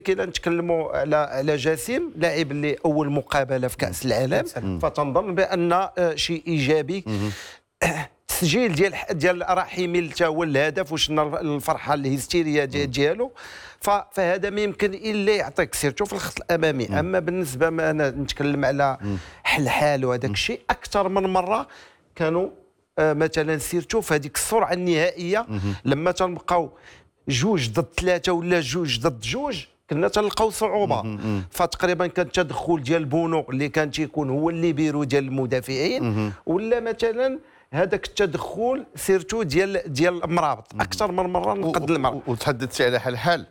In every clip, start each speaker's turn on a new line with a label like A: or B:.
A: كده نتكلموا على جسيم لاعب اللي اول مقابله في كاس العالم، فتنظن بان شيء ايجابي. التسجيل ديال رحيمي حتى هو الهدف، وشنا الفرحه الهستيريه ديالو، فهذا ما يمكن الا يعطيك سيرتو في الخط الامامي. اما بالنسبه ما انا نتكلم على حل وهذاك الشيء اكثر من مره كانوا مثلا سيرتو في هذيك السرعه النهائيه لما تنبقاو 2-3 ولا 2-2 كنا تلقاو صعوبه. فتقريبا كان التدخل ديال بونو اللي كان تيكون هو اللي بيرو ديال المدافعين، ولا مثلا هذاك التدخل سيرتو ديال مرابط اكثر من مره نقد المرابط.
B: وتحدثت على حل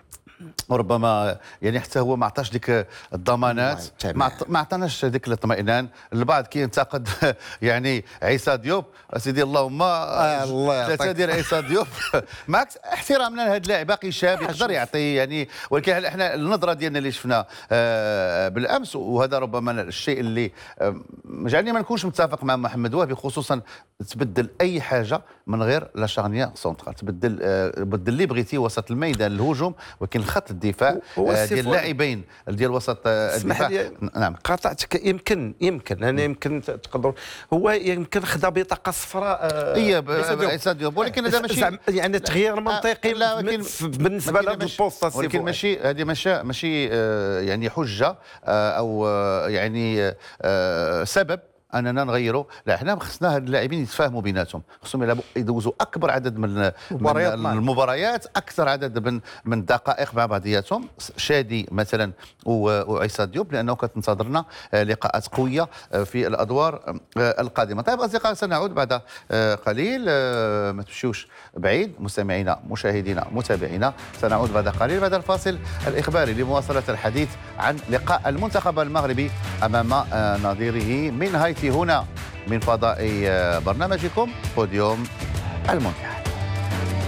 B: وربما يعني حتى هو ما عطاش ديك الضمانات، ما عطاناش ديك الاطمئنان. البعض كينتقد يعني عيسى ديوب، سيدي اللهم ثلاثه ديال عيسى ديوب معك احترامنا لهذا اللاعب باقي شاب يقدر يعطي يعني، ولكن احنا النظره ديالنا اللي شفنا بالامس، وهذا ربما الشيء اللي جعلني ما نكونش متفق مع محمد وهبي، خصوصا تبدل اي حاجه من غير لا شارنيير سونترال، بدل اللي بغيتي وسط الميدان الهجوم، ولكن خط الدفاع ديال اللاعبين ديال وسط الدفاع.
A: نعم قاطعتك. يمكن انا يمكن تقدر هو يمكن خدا بطاقه صفراء
B: عيسى ديوب، ولكن هذا ماشي
A: يعني تغيير منطقي بالنسبه لهذا البوست،
B: ولكن هذه ماشي يعني حجه او يعني سبب اننا نغيروا. لا، احنا خصنا هاد اللاعبين يتفاهموا بيناتهم، خصهم يدوزوا اكبر عدد من المباريات، اكثر عدد من الدقائق مع بعضياتهم، شادي مثلا وعيسى ديوب، لانه كتنتظرنا لقاءات قويه في الادوار القادمه. طيب اصدقائي، سنعود بعد قليل، ما تمشيوش بعيد مستمعينا مشاهدينا متابعينا، سنعود بعد قليل بعد الفاصل الاخباري لمواصله الحديث عن لقاء المنتخب المغربي امام نظيره من هنا من فضاء برنامجكم بوديوم المونديال.